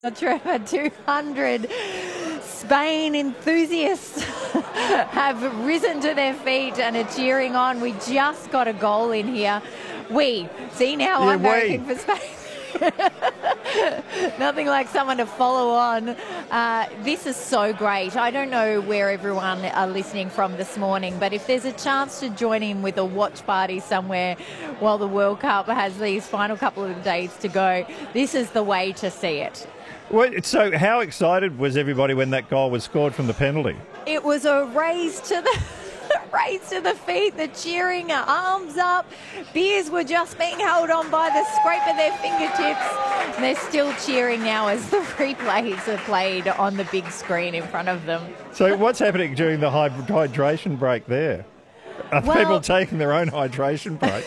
Trevor, 200 Spain enthusiasts have risen to their feet and are cheering on. We just got a goal in here. See now I'm voting for Spain. Nothing like someone to follow on. This is so great. I don't know where everyone are listening from this morning, but if there's a chance to join in with a watch party somewhere while the World Cup has these final couple of days to go, this is the way to see it. Well, so how excited was everybody when that goal was scored from the penalty? It was a race to the feet, the cheering, arms up. Beers were just being held on by the scrape of their fingertips. And they're still cheering now as the replays are played on the big screen in front of them. So what's happening during the hydration break there? Are people taking their own hydration break?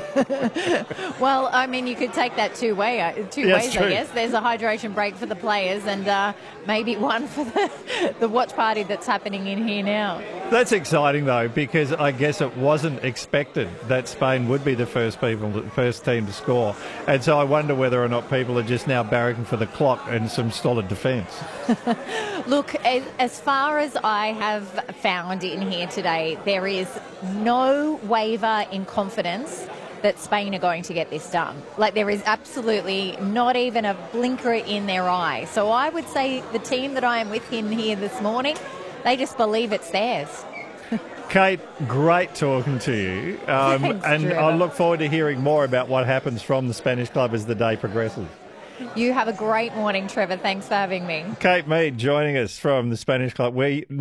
Well, I mean, you could take that two ways, I guess. There's a hydration break for the players and maybe one for the watch party that's happening in here now. That's exciting, though, because I guess it wasn't expected that Spain would be the first team to score. And so I wonder whether or not people are just now barracking for the clock and some solid defence. Look, as far as I have found in here today, there is no waver in confidence that Spain are going to get this done. Like, there is absolutely not even a blinker in their eye. So I would say the team that I am with in here this morning, they just believe it's theirs. Kate, great talking to you. Thanks, and Trevor. I look forward to hearing more about what happens from the Spanish club as the day progresses. You have a great morning, Trevor. Thanks for having me. Kate Mead joining us from the Spanish club.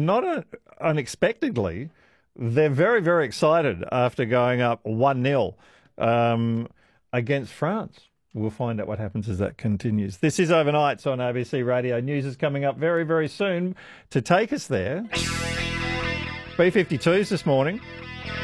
Unexpectedly, they're very, very excited after going up 1-0 against France. We'll find out what happens as that continues. This is Overnights on ABC Radio. News is coming up very, very soon to take us there. B-52s this morning.